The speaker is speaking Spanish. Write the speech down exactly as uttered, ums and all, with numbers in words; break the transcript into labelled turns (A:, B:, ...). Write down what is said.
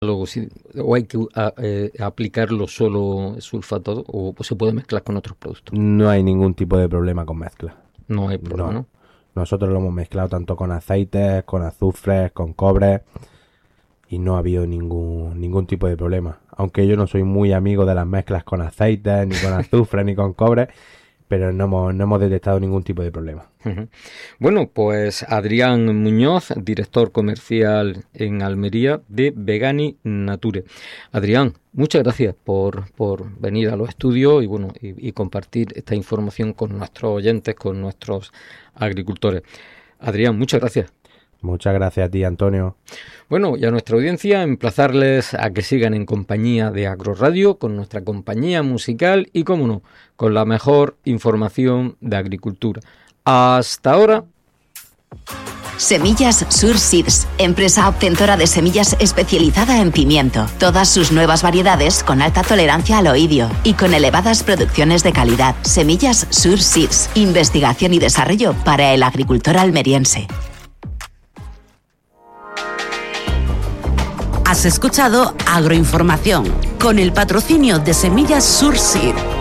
A: Luego, sí, o hay que a, eh, aplicarlo solo sulfato o se puede mezclar con otros productos.
B: No hay ningún tipo de problema con mezcla.
A: No hay problema,
B: no.
A: ¿no?
B: Nosotros lo hemos mezclado tanto con aceites, con azufres, con cobre y no ha habido ningún ningún tipo de problema. Aunque yo no soy muy amigo de las mezclas con aceites, ni con azufre, ni con cobre, pero no hemos, no hemos detectado ningún tipo de problema.
A: Uh-huh. Bueno, pues Adrián Muñoz, director comercial en Almería de Vegani Nature. Adrián, muchas gracias por, por venir a los estudios y bueno y, y compartir esta información con nuestros oyentes, con nuestros agricultores. Adrián, muchas gracias.
B: Muchas gracias a ti, Antonio.
A: Bueno, y a nuestra audiencia, emplazarles a que sigan en compañía de Agroradio, con nuestra compañía musical y, cómo no, con la mejor información de agricultura. Hasta ahora.
C: Semillas Sur Seeds, empresa obtentora de semillas especializada en pimiento. Todas sus nuevas variedades con alta tolerancia al oidio y con elevadas producciones de calidad. Semillas Sur Seeds, investigación y desarrollo para el agricultor almeriense.
D: Has escuchado Agroinformación con el patrocinio de Semillas Sur Seed.